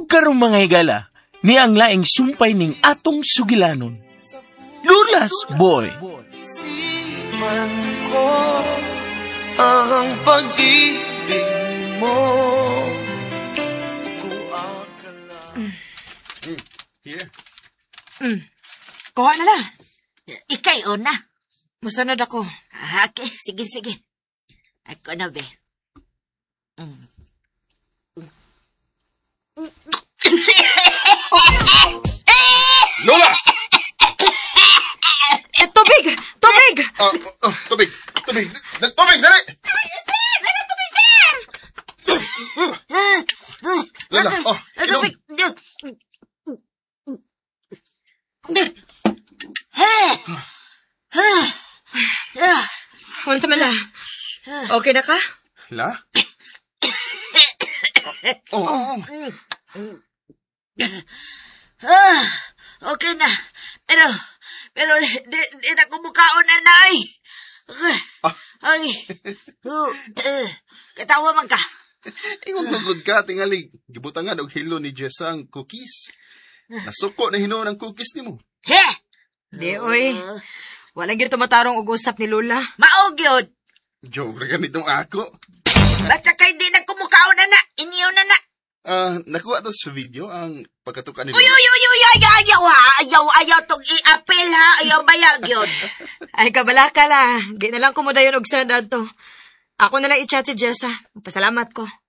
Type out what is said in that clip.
ug karong mga higala, ni ang laing sumpay ning atong sugilanon. Lulas, boy! Isipan ko ang pag-ibig mo. Here. Kuha na lang. Ikay una. Musunod ako. Okay, sige. Ako na, be. Lola! Tubig! Tubig! Tubig! Tubig, dali! Lola, inom. Unsa man na? Okay na ka? La? Oh. Okay na. Pero, di na kumukaon na, nay. Ay, katawa man ka. Ingon lugod ka, tingali. Gibutangan og hilo ni Jessa ang cookies. Nasuko na hinuon ang cookies nimo. He! Di, oy. Walang gyud tumatarong og usap ni Lola. Maog yun. Joke ra ganitong ako. Basta kay di na kumukaon na. Iniyaw na. Nakuha to sa video ang pagkatukan ni Uy, ayaw tong i-apel ha. Ayaw bayag yun. Ay, kabalaka la. Di na lang kumudayon og sad adto. Ako na lang i-chat si Jessa. Pasalamat ko.